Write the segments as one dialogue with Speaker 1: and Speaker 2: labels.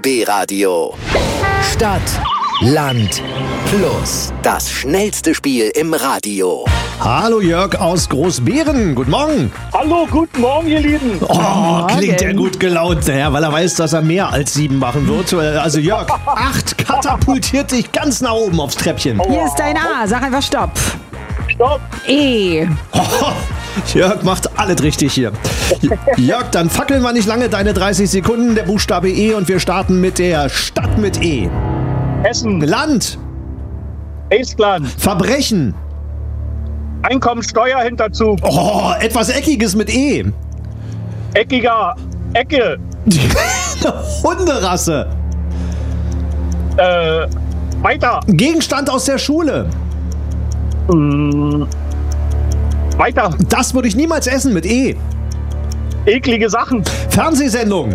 Speaker 1: BB Radio. Stadt, Land, Plus. Das schnellste Spiel im Radio.
Speaker 2: Hallo Jörg aus Großbeeren, guten Morgen.
Speaker 3: Hallo, guten Morgen, ihr Lieben.
Speaker 2: Oh, klingt er gut gelaunt, weil er weiß, dass er mehr als 7 machen wird. Also Jörg, 8 katapultiert dich ganz nach oben aufs Treppchen.
Speaker 4: Hier ist dein A, sag einfach Stopp.
Speaker 3: Stopp.
Speaker 4: E.
Speaker 2: Jörg macht alles richtig hier. Jörg, dann fackeln wir nicht lange, deine 30 Sekunden, der Buchstabe E und wir starten mit der Stadt mit E.
Speaker 3: Essen.
Speaker 2: Land.
Speaker 3: Estland.
Speaker 2: Verbrechen.
Speaker 3: Einkommensteuerhinterzug.
Speaker 2: Oh, etwas Eckiges mit E.
Speaker 3: Eckiger. Ecke.
Speaker 2: Hunderasse.
Speaker 3: Weiter.
Speaker 2: Gegenstand aus der Schule.
Speaker 3: Weiter.
Speaker 2: Das würde ich niemals essen mit E.
Speaker 3: Eklige Sachen.
Speaker 2: Fernsehsendung.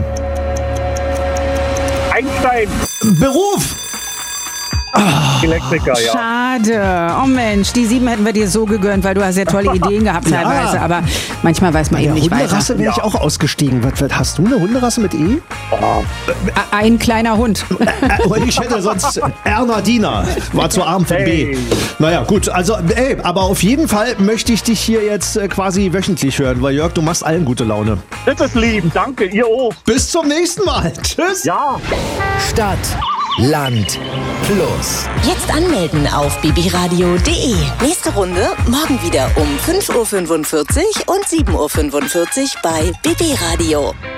Speaker 3: Einstein.
Speaker 2: Beruf.
Speaker 3: Elektriker, ja.
Speaker 4: Schade. Oh Mensch, die 7 hätten wir dir so gegönnt, weil du hast ja tolle Ideen gehabt teilweise. Aber manchmal weiß man eben nicht weiter.
Speaker 2: Hunderasse wäre ich auch ausgestiegen. Was hast du eine Hunderasse mit E?
Speaker 4: Ein kleiner Hund.
Speaker 2: Ich hätte sonst Erna Diener. War zu arm für B.
Speaker 3: Hey.
Speaker 2: Naja, gut. Also, aber auf jeden Fall möchte ich dich hier jetzt quasi wöchentlich hören, weil Jörg, du machst allen gute Laune.
Speaker 3: Das ist lieb. Danke, ihr auch.
Speaker 2: Bis zum nächsten Mal. Tschüss.
Speaker 3: Ja.
Speaker 1: Stadt, Land, Plus.
Speaker 5: Jetzt anmelden auf bbradio.de. Nächste Runde morgen wieder um 5.45 Uhr und 7.45 Uhr bei BB Radio.